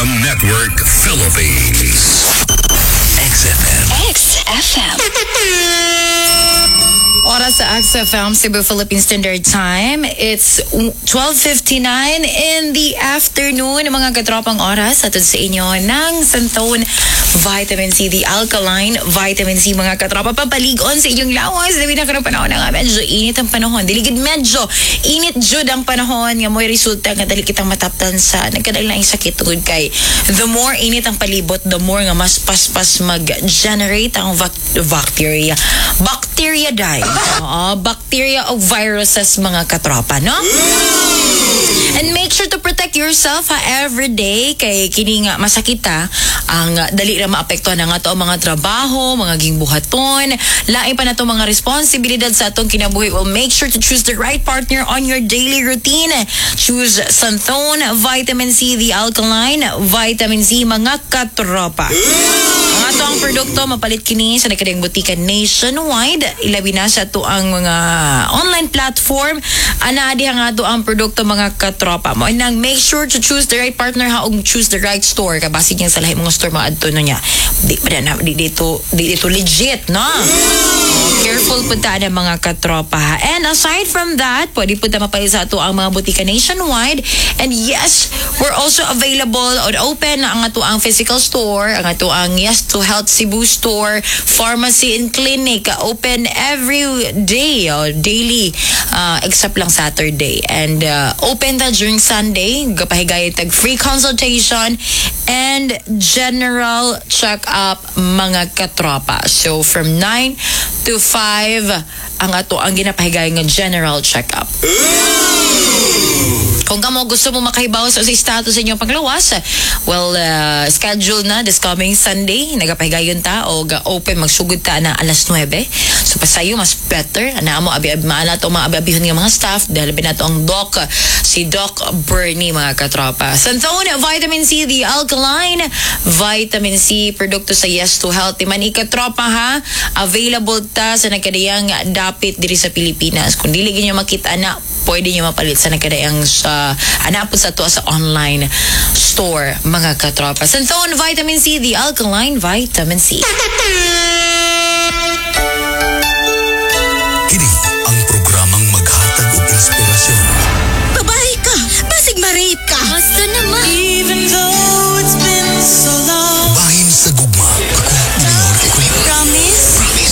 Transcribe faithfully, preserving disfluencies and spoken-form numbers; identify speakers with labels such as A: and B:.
A: M Network Philippines. X F M.
B: X F M.
C: Oras sa X F M, Cebu Philippine Standard Time. It's twelve fifty-nine in the afternoon. Mga katropang oras atod sa inyo ng Santon Vitamin C, the alkaline vitamin C, mga katropa. Papaligon sa inyong lawas. Dili na karoon panahon na nga. Medyo init ang panahon. Diligid medyo init jud ang panahon. Nga mo'y resulta nga dali kitang mataptan sa nagkadal na yung sakit tungod kay the more init ang palibot, the more nga mas paspas mag-generate ang vac- bacteria. Bacteria die. Oo, bacteria o viruses, mga katropa, no? And make sure to protect yourself ha, every day kay kini nga masakita ang dali ra maapektuhan nga to ang mga trabaho, mga gingbuhaton, lain pa na to mga responsibilidad sa atong kinabuhi. Well, make sure to choose the right partner on your daily routine. Choose Santon Vitamin C, the alkaline vitamin C, mga katropa. Ang ato ang produkto mapalit kini sa nakadayang butika nationwide. Ilabi na sa to ang mga online platform. Ana diha nga to ang produkto, mga katropa mo. And nang make sure to choose the right partner ha, og choose the right store. Kabasig niya sa lahi mga store mga adto no niya. Di pa na di dito di dito legit, no? Careful po ta na, mga katropa ha. And aside from that, pwede po ta mapalit sa ato ang mga butika nationwide. And yes, we're also available on open ang ato ang physical store, ang ato ang Yes to Health Cebu store, pharmacy and clinic, open every day, oh, daily, uh, except lang Saturday. And uh, open ta during Sunday, gapahigayat tag free consultation and general check-up, mga katropa. So from nine to five ang ato ang ginapahigay nga general check-up. Kung kamo gusto mo makahibaw sa status sa inyong paglawas, well, uh, schedule na this coming Sunday. Nagapahigayon ta o open magsugod ta na alas nuwebe. So pasayo mas better. Ana mo abi maana to mga abihon nga mga staff dahil binato ang doc, si Doc Bernie, mga katropa. Santon Vitamin C, the alkaline vitamin C, produkto sa Yes to Health. Man ikatropa ha, available ta sa nagkadayang dapit diri sa Pilipinas. Kung dili ginyo makita na, pwede nyo mapalit sa nagkadayang sa anapod sa to sa online store, mga katropa. Santon Vitamin C, the alkaline vitamin C.